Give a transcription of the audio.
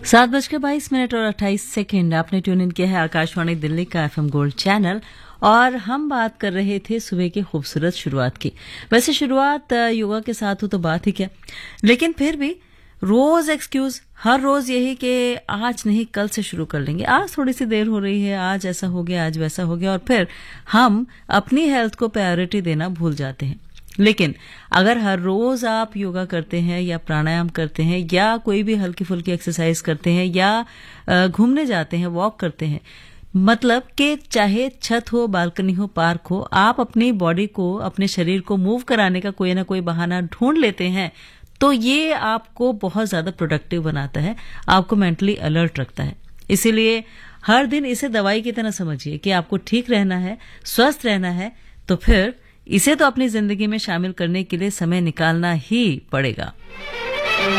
7:22 और 28 सेकेंड आपने tune in किया है आकाशवाणी दिल्ली का एफएम गोल्ड चैनल। और हम बात कर रहे थे सुबह की खूबसूरत शुरुआत की। वैसे शुरुआत योगा के साथ हो तो बात ही क्या, लेकिन फिर भी रोज एक्सक्यूज, हर रोज यही कि आज नहीं कल से शुरू कर लेंगे, आज थोड़ी सी देर हो रही है, आज ऐसा हो गया, आज वैसा हो गया, और फिर हम अपनी हेल्थ को प्रायोरिटी देना भूल जाते हैं। लेकिन अगर हर रोज आप योगा करते हैं या प्राणायाम करते हैं या कोई भी हल्की फुल्की एक्सरसाइज करते हैं या घूमने जाते हैं, वॉक करते हैं, मतलब कि चाहे छत हो, बालकनी हो, पार्क हो, आप अपनी बॉडी को, अपने शरीर को मूव कराने का कोई ना कोई बहाना ढूंढ लेते हैं, तो ये आपको बहुत ज्यादा प्रोडक्टिव बनाता है, आपको मेंटली अलर्ट रखता है। इसीलिए हर दिन इसे दवाई की तरह समझिए कि आपको ठीक रहना है, स्वस्थ रहना है, तो फिर इसे तो अपनी जिंदगी में शामिल करने के लिए समय निकालना ही पड़ेगा।